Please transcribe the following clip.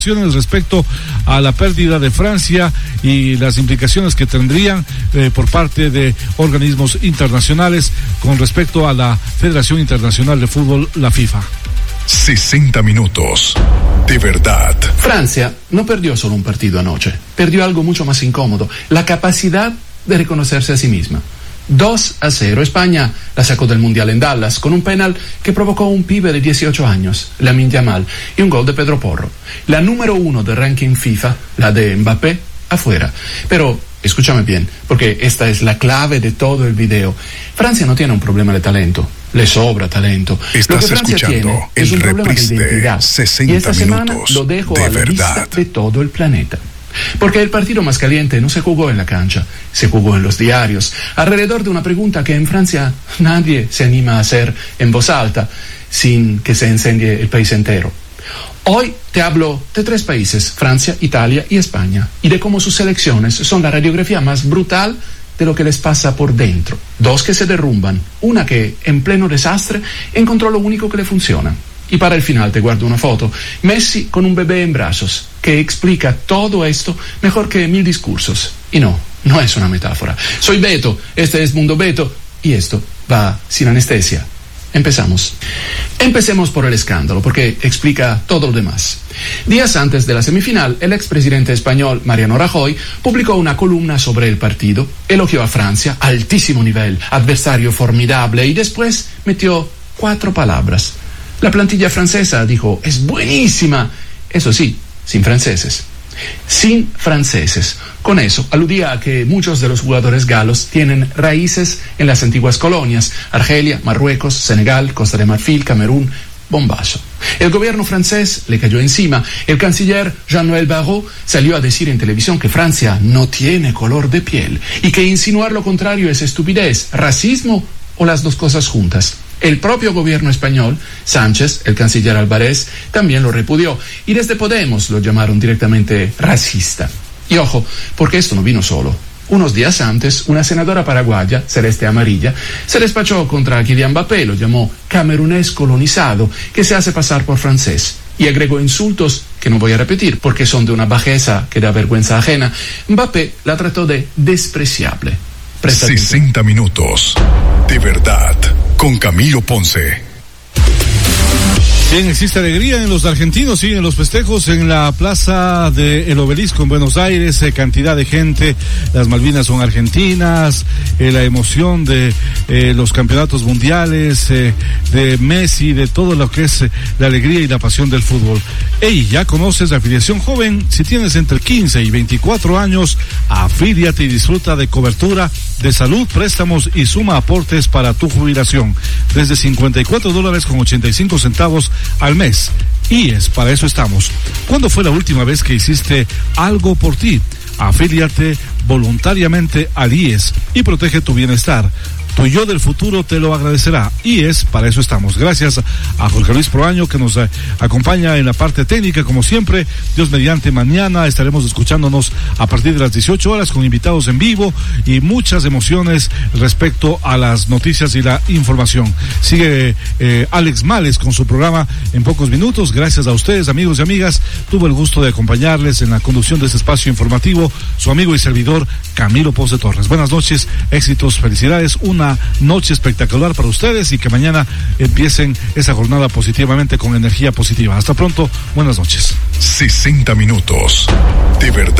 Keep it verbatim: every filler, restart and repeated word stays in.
respecto a la pérdida de Francia y las implicaciones que tendrían eh, por parte de organismos internacionales con respecto a la Federación Internacional de Fútbol, la FIFA. sesenta minutos de verdad. Francia no perdió solo un partido anoche, perdió algo mucho más incómodo, la capacidad de reconocerse a sí misma. dos a cero, España la sacó del Mundial en Dallas con un penal que provocó un pibe de dieciocho años, Lamine Yamal, y un gol de Pedro Porro. La número uno del ranking FIFA, la de Mbappé, afuera. Pero escúchame bien, porque esta es la clave de todo el video. Francia no tiene un problema de talento, le sobra talento. Estás lo que Francia tiene el es un problema de identidad. sesenta y esta semana minutos lo dejo de a la verdad. vista de todo el planeta. Porque el partido más caliente no se jugó en la cancha, se jugó en los diarios, alrededor de una pregunta que en Francia nadie se anima a hacer en voz alta, sin que se incendie el país entero. Hoy te hablo de tres países, Francia, Italia y España, y de cómo sus selecciones son la radiografía más brutal de lo que les pasa por dentro. Dos que se derrumban, una que, en pleno desastre, encontró lo único que le funciona. Y para el final te guardo una foto, Messi con un bebé en brazos, que explica todo esto mejor que mil discursos. Y no, no es una metáfora. Soy Beto, este es Mundo Beto, y esto va sin anestesia. Empezamos. Empecemos por el escándalo, porque explica todo lo demás. Días antes de la semifinal, el expresidente español Mariano Rajoy publicó una columna sobre el partido, elogió a Francia, altísimo nivel, adversario formidable, y después metió cuatro palabras. La plantilla francesa, dijo, es buenísima. Eso sí, sin franceses. Sin franceses. Con eso aludía a que muchos de los jugadores galos tienen raíces en las antiguas colonias, Argelia, Marruecos, Senegal, Costa de Marfil, Camerún, bombazo. El gobierno francés le cayó encima. El canciller Jean-Noël Barrot salió a decir en televisión que Francia no tiene color de piel y que insinuar lo contrario es estupidez, racismo o las dos cosas juntas. El propio gobierno español, Sánchez, el canciller Álvarez, también lo repudió. Y desde Podemos lo llamaron directamente racista. Y ojo, porque esto no vino solo. Unos días antes, una senadora paraguaya, Celeste Amarilla, se despachó contra Kylian Mbappé, lo llamó camerunés colonizado, que se hace pasar por francés. Y agregó insultos que no voy a repetir porque son de una bajeza que da vergüenza ajena. Mbappé la trató de despreciable. Presta sesenta minutos de verdad con Camilo Ponce. Bien, existe alegría en los argentinos, siguen los festejos en la plaza del Obelisco en Buenos Aires, eh, cantidad de gente, las Malvinas son argentinas, eh, la emoción de eh, los campeonatos mundiales, eh, de Messi, de todo lo que es eh, la alegría y la pasión del fútbol. Hey, ¿ya conoces la afiliación joven? Si tienes entre quince y veinticuatro años, afíliate y disfruta de cobertura de salud, préstamos y suma aportes para tu jubilación. Desde cincuenta y cuatro dólares con ochenta y cinco centavos al mes. I E S, para eso estamos. ¿Cuándo fue la última vez que hiciste algo por ti? Afíliate voluntariamente al I E S y protege tu bienestar. Tu yo del futuro te lo agradecerá. I E S, para eso estamos. Gracias a Jorge Luis Proaño, que nos eh, acompaña en la parte técnica, como siempre. Dios mediante, mañana estaremos escuchándonos a partir de las dieciocho horas con invitados en vivo y muchas emociones respecto a las noticias y la información. Sigue eh, Alex Males con su programa en pocos minutos. Gracias a ustedes, amigos y amigas. Tuve el gusto de acompañarles en la conducción de este espacio informativo, su amigo y servidor Camilo Ponce Torres. Buenas noches, éxitos, felicidades. Una Una noche espectacular para ustedes y que mañana empiecen esa jornada positivamente con energía positiva. Hasta pronto, buenas noches. sesenta minutos de verdad.